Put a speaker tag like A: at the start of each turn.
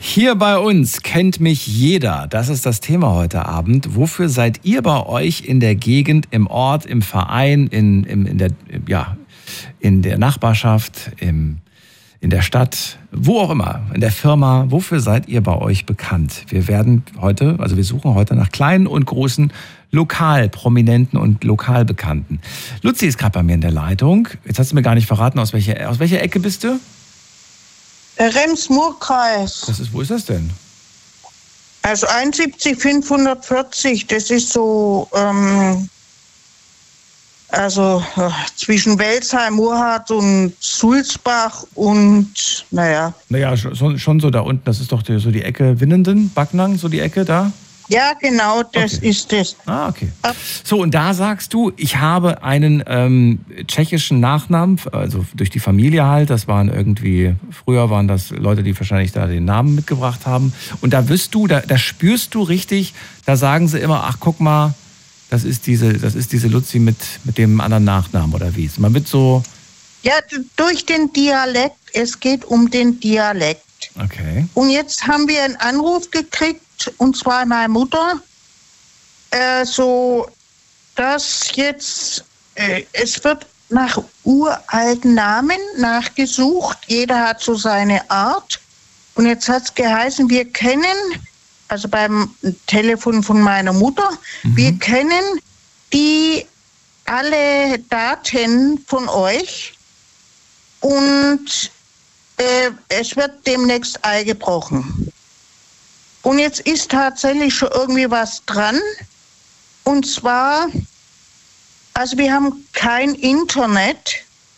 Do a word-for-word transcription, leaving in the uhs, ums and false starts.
A: Hier bei uns kennt mich jeder. Das ist das Thema heute Abend. Wofür seid ihr bei euch in der Gegend, im Ort, im Verein, in, in, in, der, ja, in der Nachbarschaft, im, in der Stadt, wo auch immer, in der Firma? Wofür seid ihr bei euch bekannt? Wir werden heute, also wir suchen heute nach kleinen und großen Lokalprominenten und Lokalbekannten. Luzi ist gerade bei mir in der Leitung. Jetzt hast du mir gar nicht verraten, aus welcher, aus welcher Ecke bist du?
B: Rems-Murr-Kreis.
A: Das ist, wo ist das denn?
B: Also einundsiebzig fünfhundertvierzig, das ist so, ähm, also äh, zwischen Welzheim, Murrhardt und Sulzbach und, naja.
A: Naja, schon, schon so da unten, das ist doch die, so die Ecke Winnenden, Backnang, so die Ecke da?
B: Ja, genau, das
A: okay.
B: ist es.
A: Ah, okay. So, und da sagst du, ich habe einen ähm, tschechischen Nachnamen, also durch die Familie halt, das waren irgendwie, früher waren das Leute, die wahrscheinlich da den Namen mitgebracht haben. Und da wirst du, da, da spürst du richtig, da sagen sie immer, ach guck mal, das ist diese, das ist diese Luzi mit, mit dem anderen Nachnamen oder wie? Man wird so...
B: Ja, durch den Dialekt, es geht um den Dialekt.
A: Okay.
B: Und jetzt haben wir einen Anruf gekriegt, und zwar meine Mutter, äh, so, dass jetzt, äh, es wird nach uralten Namen nachgesucht, jeder hat so seine Art. Und jetzt hat es geheißen, wir kennen, also beim Telefon von meiner Mutter, mhm. wir kennen die alle Daten von euch und äh, es wird demnächst eingebrochen. Und jetzt ist tatsächlich schon irgendwie was dran. Und zwar, also wir haben kein Internet